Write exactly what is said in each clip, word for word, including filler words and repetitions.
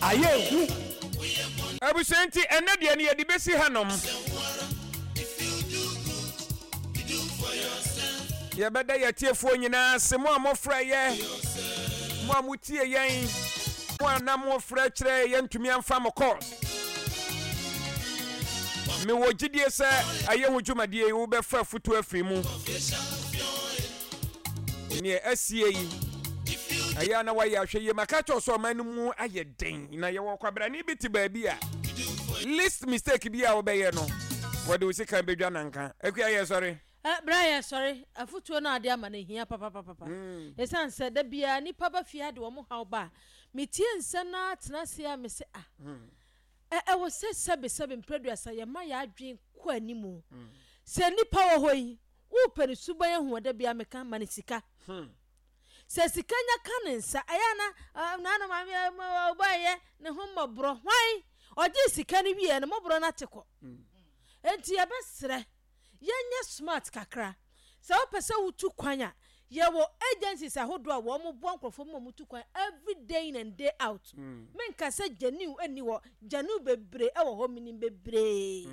aye abusenti ene de ne yedi besi hanom ye beda ye tiefo nyina se mo amofra ye mo amutie yen mo anamo fra kire ye ntumi amfa mo course me wo gidie se aye hudwumadie wo be fra futu afri mu ne asie yi aya na wa ya hwe ye makacho so man mu aye den na ye wo kwabra ni biti ba bi a list mistake bi a wo be ye no wo de usika bedwa nanka akua ye sorry eh Brian sorry afutuo na ade ama na hia papa papa papa esan se da bia ni papa fia de wo mo haw ba metie nsa na tenase a me se ah eh eh wo se sebe sebe mpreduasa ye ma ya adwen ko animu se nipa wo hoyi wo pere suban hu da bia me kan manisika se sikanya kanensa ayana na na ma obaye ne ho mobro hwan oje sikani wie ne mobro na teko enti ye besre yenye smart kakra se opese wutu kwanya ye wo agencies ahodo a wo mo bo ankrofo mo mutu kwan every day in and day out menka se janu ani wo janu bebre e wo ho minim bebre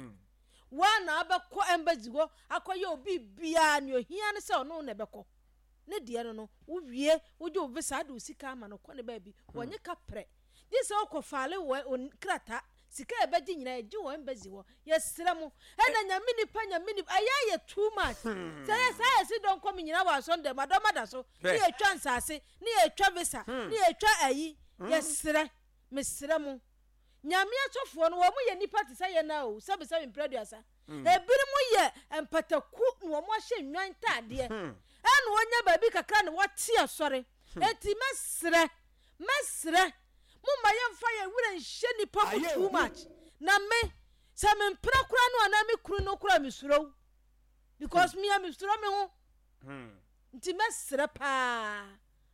wana abekọ embassy wo akoye obi bia ne ohia ne se ono na beko ne de no no wo wie wo je visa do sika ama no kọ ne ba bi wonye kapre di se okofale wo krata sika e beji nyina e ji wo embassy wo yesere mu e na nyame ni pa nyame ni aya ye too much say say si don come nyina wa so ndem adomada so ni e twa nsase ni e twa visa ni e twa ayi yesere mesere mu nyame atofo no wo mu ye nipa te say ye na o sabe sabe mpreduasa e biri mu ye empataku no mo hye nwan tade e na wonya ba bi kakra ne wote asore enti mesere mesere mumma yemfa ye wura nhye nipa ku too much na me se me mpra kura no na me kuru no kura misuro because me am misuro me ho hmm nti mesere pa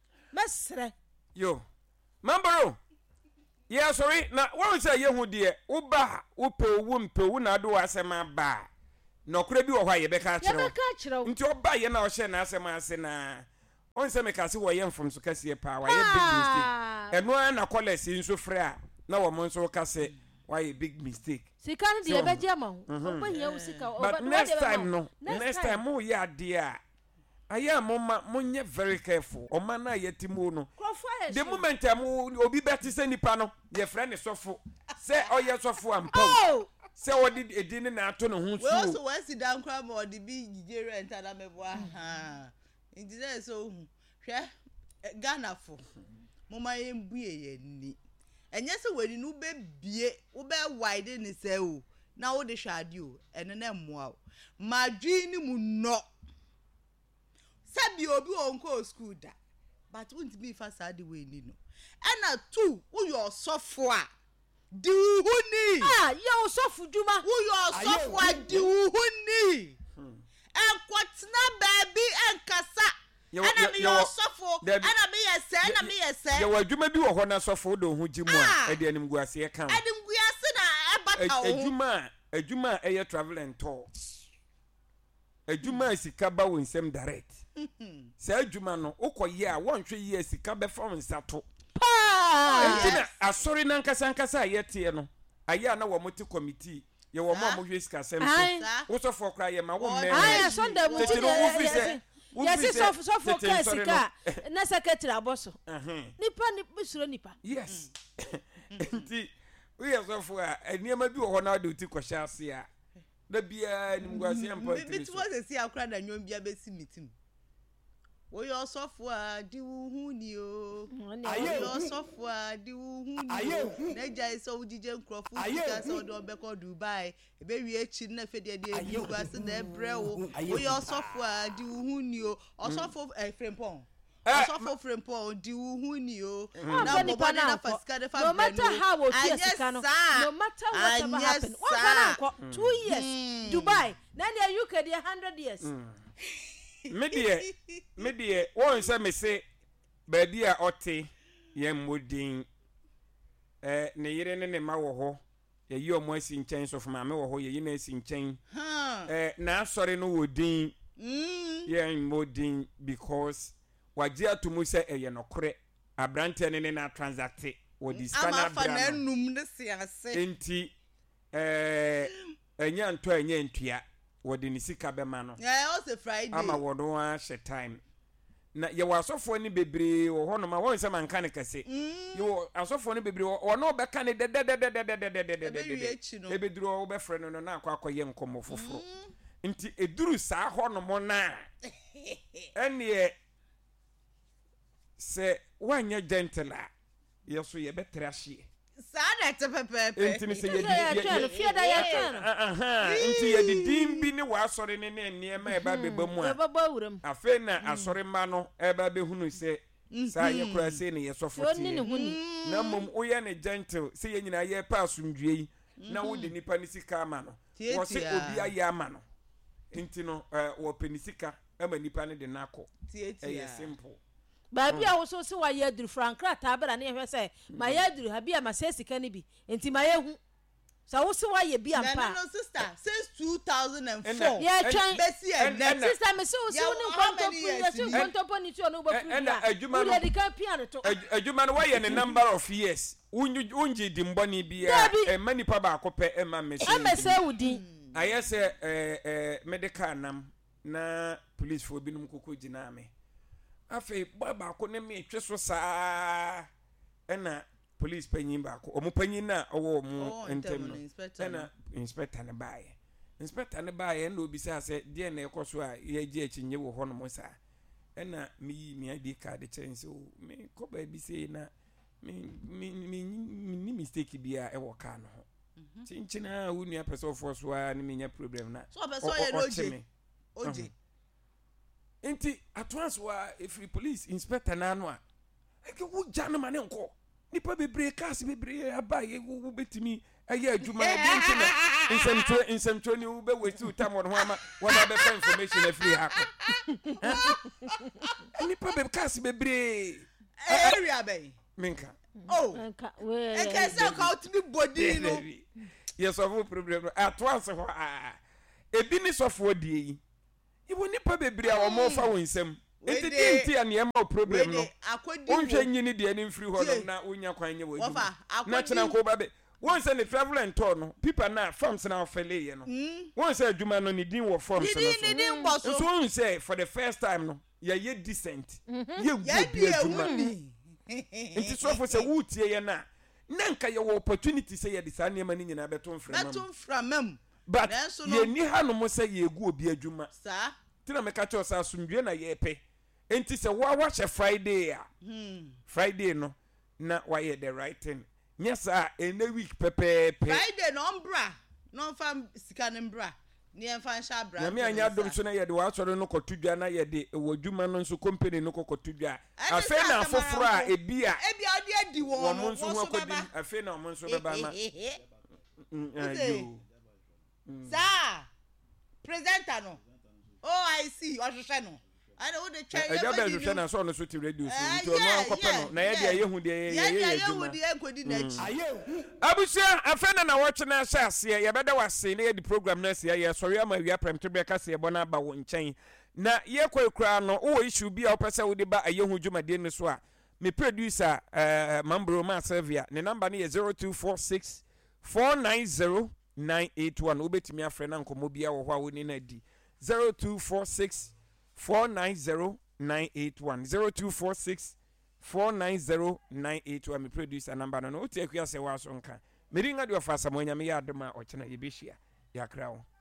mesere yo mambaro yeah sorry na won say ye hu de wo ba wo pe wo mpe wo na do asema ba no kura bi wo hwa ye beka kire ye beka kire nti oba ye na o hye na asema ase na on say me ka se wo ye mfom so kase pa wa ye big mistake eno na college nso fra na wo mo nso ka se wa ye big mistake sika no de beje ma ho oba hia wo sika but next time no next time mo ye ade a aya mo ma mo nye very careful o ma na ye timu no the moment am obi beti se nipa no ye friend sofo se o ye sofo ampa se o di edin na ato no hu su we also we sit down cry mo di bi gije rent na mebo aha ndile so hwe Ghana fo mo ma ye mbue ye ni enye se wani no be bie wo be wide ni se o na wo de hwade o ene na mmoa o madwi ni mu no sabi obi onko school da but won't be fast ade we ni no ena two wo your sofo a di huni ah yo sofo djuma wo your sofo a di huni enkotna baby enkasa ana me your sofo ana me yese ana me yese ye wadwuma bi wo ho na sofo do ho gimu a e de anim guase e kan adim guase na e bata wo adwuma adwuma e ye travel and tour adwuma sika ba wo nsem direct se adwuma no ukoye a wonhwe ye sika be from nsato pa entina asori na nkasa nkasa ayete no aye na wo moti committee ye wo mo mo hwe sika semso wo so for kra ye ma wo me aye Sunday mo ti ye yes so so for ka sika na secretary aboso nipa ni bisuro nipa yes enti we ye so for a eniema bi wo ho na do ti kwhya ase a da bia ni mguase ampa ti so me ti akra da nwom bia be si meeting wo yo sofo a di wu hu ni o aye yo sofo a di wu hu ni na jai so ujije nkrofo sika so do be ko Dubai e be wi echi na fede de e gba se na ebre wo wo yo sofo a di wu hu ni o osofo e frempon osofo frempon di wu hu ni o na bo body na fasika de fa no matter how wo ti sika no no matter whatever happen what can go two years Dubai na na U K dey one hundred years medie medie won se me se ba bi a ote ye modin eh ne yire ne ne ma wo ho ye yi omo asi nchen so fuma me wo ho ye yi na asi nchen eh na asore no wodin ye modin because waje atumu se eye nokore abrante ne ne na transact wodi scanner bra num ne se ase enti eh enya nto enya ntua wodi ni sika be ma no eh o se Friday ama wodo a she time na ye wasofo ni bebre wo hono ma won se man kan kase yo asofo ni bebre wo no be kan de de de de de de de de de de e be duro wo be frɛ no na akwa akoye nkomo foforo nti eduru saa hono mo na ene se wanya gentler yeso ye betra hye sada te pepepe enti ni se ye di fie da ya twan aha enti ye di dimbi ni wa asore ne ne ne ma e ba beba mu a beba wuram afa na asore ma no e ba be hunu se sa ye kura se ne ye sofoti na mom oye ne gentle se ye nyina ye pa asundue na wo de nipa ni sika ama no wo se obi aye ama no enti no wo penisika ama nipa ne de nako e ye simple Baby a wo so se wa ye duru frankra ta bra na hwe se ma ye duru ha bia ma se sika ni bi enti ma ye hu sa wo se wa ye bia mpa no sister since two thousand four ye twan besi e sister me se wo se ni konto ye se konto poni ti onu ba fu na adwuma no de ka piano to adwuma no wa ye ne number of years unju unji di mboni bia e mani pa ba akopɛ e ma me se e me se wudi aye se eh eh medical nam na police fo binum kokko gina me afi baba ko ne me twe so saa ena police panyin ba ko omo panyin na owo omo entem no ena inspector ne bae inspector ne bae na obi sa se de na ekoso a ye gi achinye wo ho no mo sa ena mi mi id card chense o me ko ba bi se na mi mi mi ni mistake bia e wo ka no ho chinchina wu nua person for so a ni me nya problem na so person ye oje oje enti atwans wa every police inspector na no a eke wo jana mane nko nipa bebre cars bebre abaye wo betimi aye adwuma de ntina insemtwe insemtwe ni wo be weti utam wo ho ama wo na be fa information every hako nipa bebre cars bebre area bay minka oh minka we eke se ka otimi body no yes of problem atwans ho a ebi ni sofo die ibo nipa bebre a wo mo fa wo nsem enti enti an ye ma problem no wonhwe nyini de ani mfiri ho no na wonya kwan nye wo na chena ko ba be won say ne travel and tour no people na farms na ofele ye no won say adwuma no ni din wo farms no so so won say for the first time no ye ye decent ye go bi adwuma enti so for say wutie ye na na nka ye wo opportunity say ye de sa niam ni nyina beto mframa beto mframa but ye ni hanu mo say ye gu obi adwuma sa tina me ka cho sa asundwe na ye pe enti se wa wa che Friday a hmm Friday no na wa ye the right thing nyesa in a week pepe pe Friday no mbra no fam sika ne mbra ni enfa sha bra na me anya dom so na ye de wa soro no kotudwa na ye de wodwuma no nso company no kotudwa afa na afoforo a ebi a ebi a de adi wo mo nso ho akodi afa na mo nso be ba ma sa presenter no oh I see o hwehwe no I know the chair e job e hwehwe na so no so ti radio so to no ankope no na ye de ye hu de ye ye hu de enkodi na chi abusia afena na watch na asase ye beda wase na ye di program na se ye sori ama wi aprem to be ka se ye bona ba wo nchen na ye kwekura no wo issue bi a opese wo de ba aye hu dwumade ne so a me producer eh Mambro Ma Sylvia ne number ne ye zero two four six four nine zero nine eight one obetimi afre na nkomo bia wo ho a woni na di zero two four six four nine zero nine eight one zero two four six four nine zero nine eight one me producer number no o te akua se wa so nka me ringa de ofa samonya me ya adoma o chena ye behia ya krawo